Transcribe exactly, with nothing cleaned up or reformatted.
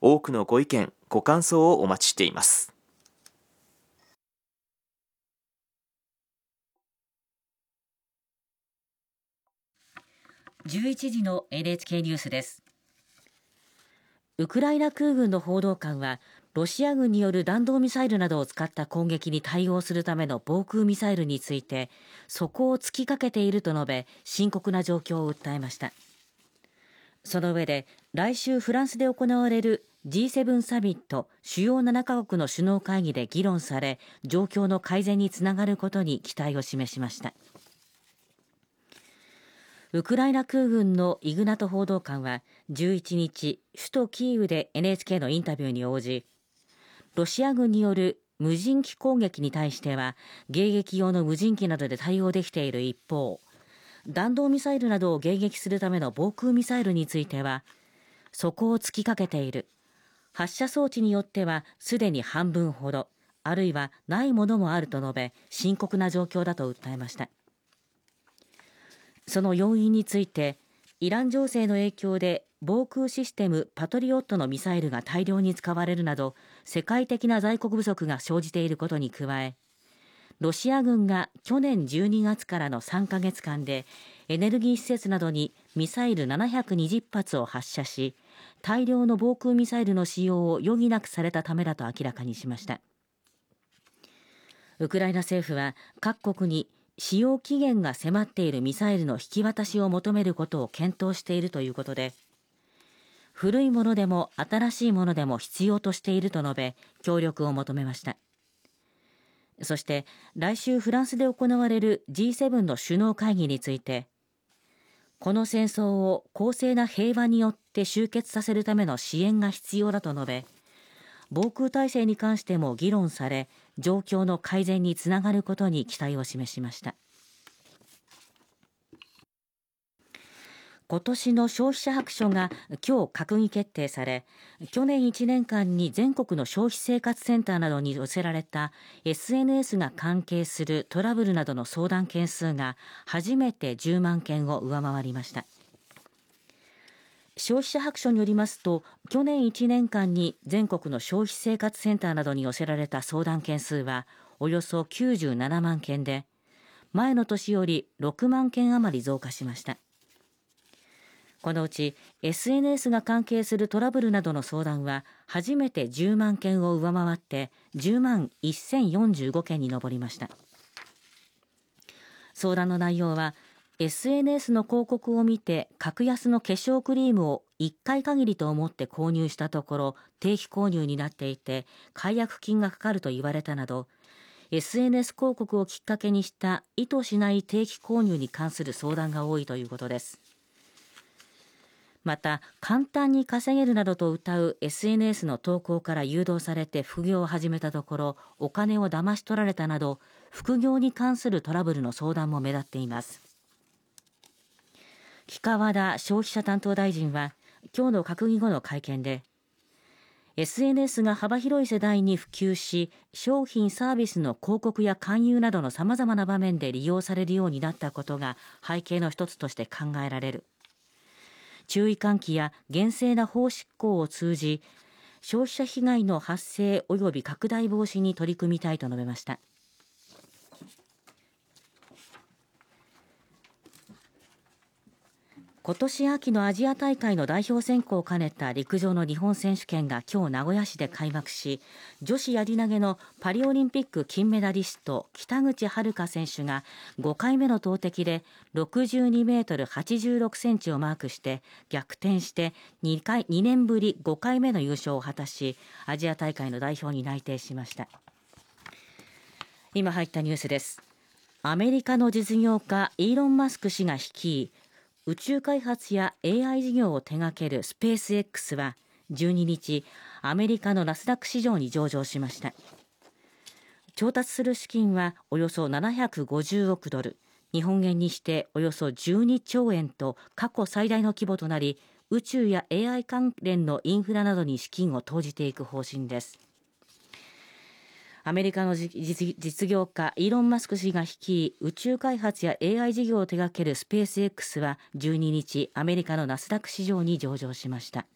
多くのご意見ご感想をお待ちしています。 じゅういちじの エヌエイチケー ニュースです。ウクライナ空軍の報道官は、ロシア軍による弾道ミサイルなどを使った攻撃に対応するための防空ミサイルについて底を突きかけていると述べ、深刻な状況を訴えました。その上で、来週フランスで行われる ジーセブン サミット主要ななカ国の首脳会議で議論され、状況の改善につながることに期待を示しました。ウクライナ空軍のイグナト報道官はじゅういちにち、首都キーウで エヌエイチケー のインタビューに応じ、ロシア軍による無人機攻撃に対しては迎撃用の無人機などで対応できている一方、弾道ミサイルなどを迎撃するための防空ミサイルについては底を突きかけている、発射装置によってはすでに半分ほど、あるいはないものもあると述べ、深刻な状況だと訴えました。その要因について、イラン情勢の影響で防空システムパトリオットのミサイルが大量に使われるなど世界的な在庫不足が生じていることに加え、ロシア軍が去年じゅうにがつからのさんかげつかんでエネルギー施設などにミサイルななひゃくにじゅっぱつを発射し、大量の防空ミサイルの使用を余儀なくされたためだと明らかにしました。ウクライナ政府は各国に使用期限が迫っているミサイルの引き渡しを求めることを検討しているということで、古いものでも新しいものでも必要としていると述べ、協力を求めました。そして来週フランスで行われる ジーセブン の首脳会議について、この戦争を公正な平和によって終結させるための支援が必要だと述べ、防空体制に関しても議論され、状況の改善につながることに期待を示しました。今年の消費者白書が今日閣議決定され、去年いちねんかんに全国の消費生活センターなどに寄せられた エスエヌエス が関係するトラブルなどの相談件数が初めてじゅうまんけんを上回りました。消費者白書によりますと、去年いちねんかんに全国の消費生活センターなどに寄せられた相談件数はおよそきゅうじゅうななまんけんで、前の年よりろくまんけん余り増加しました。このうち エスエヌエス が関係するトラブルなどの相談は初めてじゅうまんけんを上回ってじゅうまんせんよんじゅうごけんに上りました。相談の内容は、エスエヌエス の広告を見て格安の化粧クリームをいっかい限りと思って購入したところ定期購入になっていて解約金がかかると言われたなど、 エスエヌエス 広告をきっかけにした意図しない定期購入に関する相談が多いということです。また、簡単に稼げるなどと謳う エスエヌエス の投稿から誘導されて副業を始めたところお金を騙し取られたなど、副業に関するトラブルの相談も目立っています。木川田消費者担当大臣は今日の閣議後の会見で、 エスエヌエス が幅広い世代に普及し、商品サービスの広告や勧誘などのさまざまな場面で利用されるようになったことが背景の一つとして考えられる。注意喚起や厳正な法執行を通じ、消費者被害の発生及び拡大防止に取り組みたいと述べました。今年秋のアジア大会の代表選考を兼ねた陸上の日本選手権が今日名古屋市で開幕し、女子やり投げのパリオリンピック金メダリスト北口榛花選手がごかいめの投擲でろくじゅうにメートルはちじゅうろくセンチをマークして逆転して 2, 回2年ぶりごかいめの優勝を果たし、アジア大会の代表に内定しました。今入ったニュースです。アメリカの実業家イーロン・マスク氏が率い宇宙開発や エーアイ 事業を手掛けるスペース X はじゅうににち、アメリカのナスダック市場に上場しました。調達する資金はおよそななひゃくごじゅうおくドル、日本円にしておよそじゅうにちょうえんと過去最大の規模となり、宇宙や エーアイ 関連のインフラなどに資金を投じていく方針です。アメリカの実業家イーロン・マスク氏が率い宇宙開発や エーアイ 事業を手掛けるスペース X はじゅうににち、アメリカのナスダック市場に上場しました。